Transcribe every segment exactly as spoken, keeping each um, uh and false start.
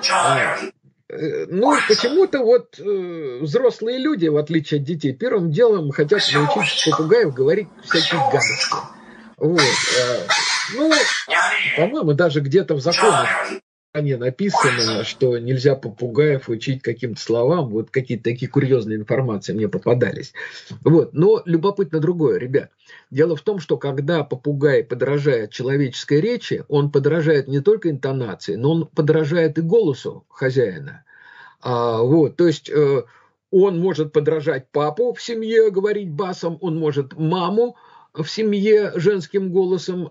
А, э, ну, почему-то вот э, взрослые люди, в отличие от детей, первым делом хотят научить попугаев говорить всякие гадости. Вот. э, ну, по-моему, даже где-то в законах не написано, что нельзя попугаев учить каким-то словам. Вот какие-то такие курьезные информации мне попадались. Вот. Но любопытно другое, ребят. Дело в том, что когда попугай подражает человеческой речи, он подражает не только интонации, но он подражает и голосу хозяина. А, вот, то есть э, он может подражать папу в семье, говорить басом, он может маму в семье женским голосом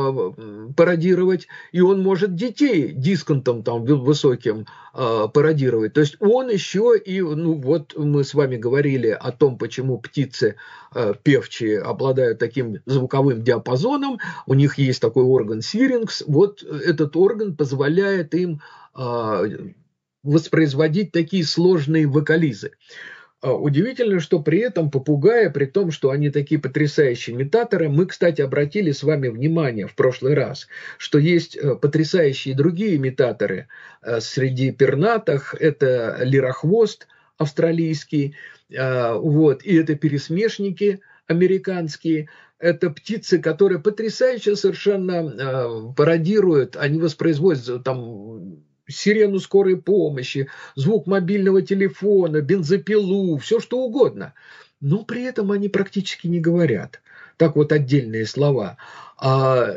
э, пародировать, и он может детей дисконтом там высоким э, пародировать. То есть он еще и, ну вот мы с вами говорили о том, почему птицы э, певчие обладают таким звуковым диапазоном, у них есть такой орган сирингс, вот этот орган позволяет им э, воспроизводить такие сложные вокализы. Удивительно, что при этом попугаи, при том, что они такие потрясающие имитаторы, мы, кстати, обратили с вами внимание в прошлый раз, что есть потрясающие другие имитаторы среди пернатых, это лирохвост австралийский, вот, и это пересмешники американские, это птицы, которые потрясающе совершенно пародируют, они воспроизводят там сирену скорой помощи, звук мобильного телефона, бензопилу, все что угодно. Но при этом они практически не говорят. Так вот отдельные слова. А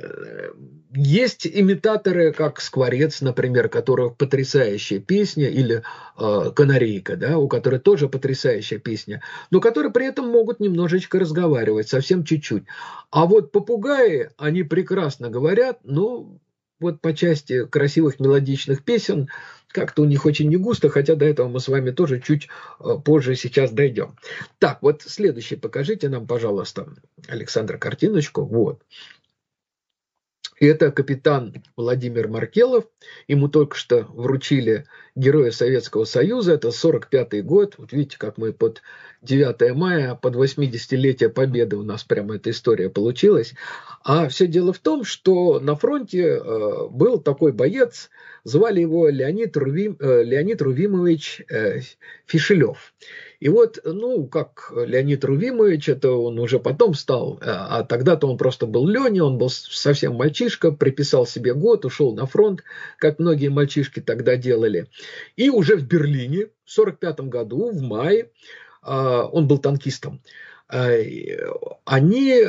есть имитаторы, как скворец, например, у которого потрясающая песня, или э, канарейка, да, у которой тоже потрясающая песня, но которые при этом могут немножечко разговаривать, совсем чуть-чуть. А вот попугаи, они прекрасно говорят, но вот по части красивых мелодичных песен как-то у них очень не густо, хотя до этого мы с вами тоже чуть позже сейчас дойдем. Так, вот следующий покажите нам, пожалуйста, Александр, картиночку. Вот. Это капитан Владимир Маркелов. Ему только что вручили Героя Советского Союза. Это сорок пятый год. Вот видите, как мы под девятое мая, под восьмидесятилетие Победы у нас прямо эта история получилась. А все дело в том, что на фронте э, был такой боец, звали его Леонид, Рувим, э, Леонид Рувимович э, Фишелев. И вот, ну, как Леонид Рувимович, это он уже потом стал, а тогда-то он просто был Леня, он был совсем мальчишка, приписал себе год, ушел на фронт, как многие мальчишки тогда делали. И уже в Берлине в сорок пятом году, в мае, он был танкистом, они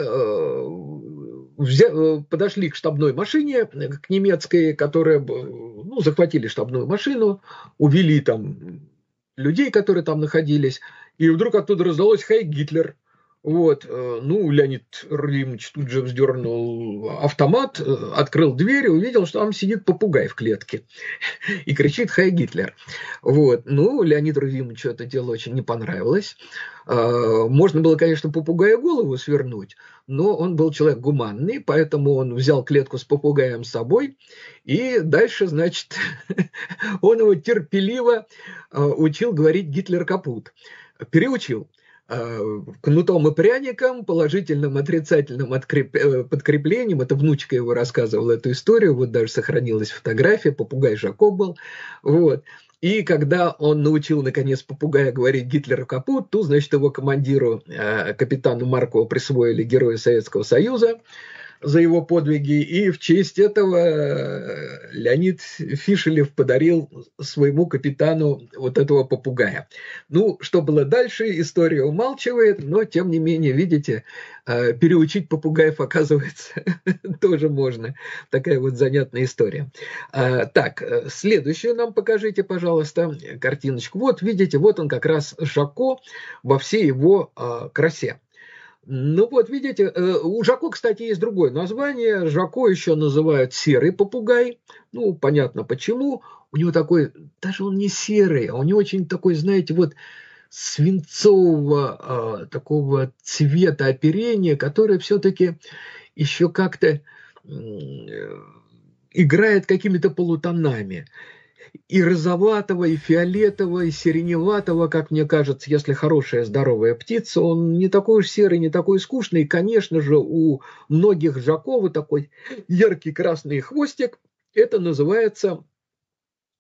подошли к штабной машине, к немецкой, которая, ну, захватили штабную машину, увели там людей, которые там находились, и вдруг оттуда раздалось «Хей, Гитлер!». Вот, ну, Леонид Рувимович тут же вздернул автомат, открыл дверь и увидел, что там сидит попугай в клетке и кричит «Хей, Гитлер!». Вот, ну, Леониду Рувимовичу это дело очень не понравилось. Можно было, конечно, попугаю голову свернуть, но он был человек гуманный, поэтому он взял клетку с попугаем с собой, и дальше, значит, он его терпеливо учил говорить «Гитлер капут». Переучил. Кнутом и пряником, положительным, отрицательным откреп... подкреплением. Это внучка его рассказывала эту историю, вот даже сохранилась фотография, попугай Жако был. Вот. И когда он научил, наконец, попугая говорить «Гитлер капут», то, значит, его командиру, капитану Маркову, присвоили Героя Советского Союза за его подвиги, и в честь этого Леонид Фишелев подарил своему капитану вот этого попугая. Ну, что было дальше, история умалчивает, но, тем не менее, видите, переучить попугаев, оказывается, тоже можно. Такая вот занятная история. Так, следующую нам покажите, пожалуйста, картиночку. Вот, видите, вот он как раз Жако во всей его красе. Ну вот, видите, у Жако, кстати, есть другое название. Жако еще называют серый попугай. Ну, понятно почему. У него такой, даже он не серый, а у него очень такой, знаете, вот свинцового такого цвета оперения, которое все-таки еще как-то играет какими-то полутонами. И розоватого, и фиолетового, и сиреневатого, как мне кажется, если хорошая здоровая птица, он не такой уж серый, не такой скучный. И, конечно же, у многих Жаков такой яркий красный хвостик. Это называется